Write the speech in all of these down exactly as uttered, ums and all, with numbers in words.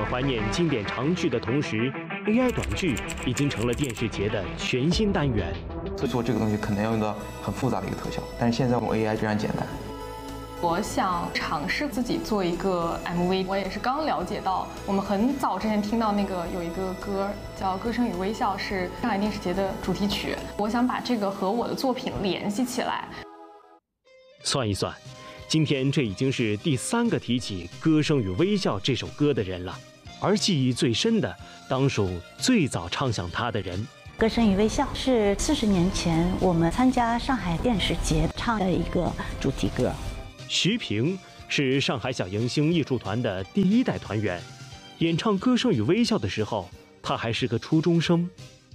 怀念经典长剧的同时 ，A I 短剧已经成了电视节的全新单元。 做这个东西可能要用到很复杂的一个特效，但是现在用 A I 非常简单。 我想尝试自己做一个 M V， 我也是刚了解到，我们很早之前听到那个有一个歌叫《歌声与微笑》，是上海电视节的主题曲。我想把这个和我的作品联系起来。 算一算，今天这已经是第三个提起《歌声与微笑》这首歌的人了，而记忆最深的，当属最早唱响它的人。 《歌声与微笑》是四十年前我们参加上海电视节唱的一个主题歌。 徐平是上海小迎星艺术团的第一代团员，演唱《歌声与微笑》的时候，他还是个初中生。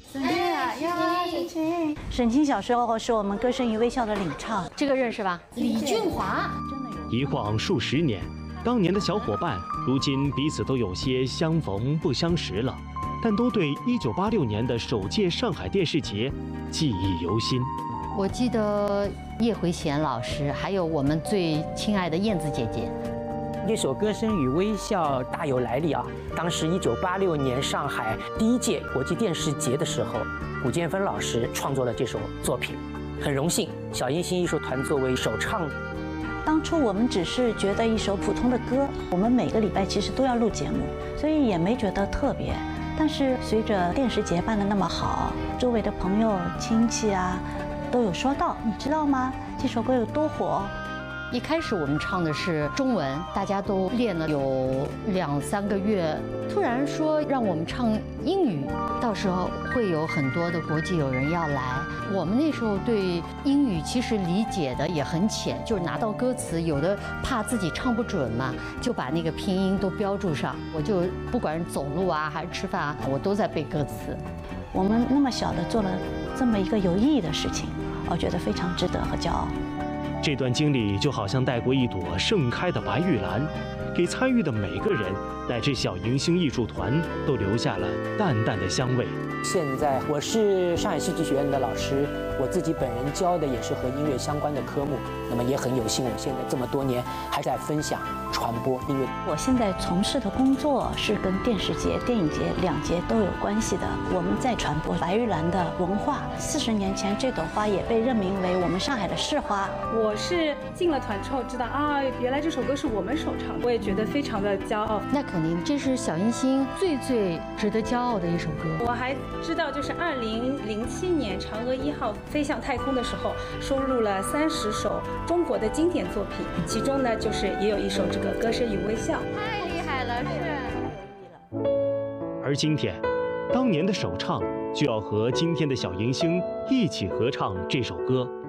沈清小时候是我们《歌声与微笑》的领唱， 这个认识吧？李俊华。 一晃数十年，当年的小伙伴，如今彼此都有些相逢不相识了，但都对一九八六年的首届上海电视节记忆犹新。 我记得叶回贤老师，还有我们最亲爱的燕子姐姐。 这首《歌声与微笑》大有来历啊！当时一九八六年上海第一届国际电视节的时候，古建芬老师创作了这首作品，很荣幸小迎星艺术团作为首唱。 当初我们只是觉得一首普通的歌，我们每个礼拜其实都要录节目，所以也没觉得特别。但是随着电视节办得那么好，周围的朋友亲戚啊都有说到，你知道吗？这首歌有多火？ 一开始我们唱的是中文，大家都练了有两三个月，突然说让我们唱英语，到时候会有很多的国际友人要来。我们那时候对英语其实理解的也很浅，就是拿到歌词，有的怕自己唱不准嘛，就把那个拼音都标注上。我就不管是走路啊还是吃饭啊，我都在背歌词。 我们那么小的做了这么一个有意义的事情，我觉得非常值得和骄傲。 这段经历就好像带过一朵盛开的白玉兰，给参与的每个人乃至小迎星艺术团都留下了淡淡的香味。 现在我是上海戏剧学院的老师，我自己本人教的也是和音乐相关的科目，那么也很有幸，我现在这么多年还在分享传播音乐。 我现在从事的工作是跟电视节、电影节两节都有关系的，我们在传播白玉兰的文化。四十年前，这朵花也被任命为我们上海的市花。 我是进了团之后知道啊，原来这首歌是我们首唱，我也觉得非常的骄傲。 那肯定，这是小迎星最最值得骄傲的一首歌。 我还知道，就是二零零七年嫦娥一号飞向太空的时候，收录了三十首中国的经典作品，其中呢，就是也有一首这个《歌声与微笑》。 太厉害了，是。 而今天，当年的首唱就要和今天的小迎星一起合唱这首歌。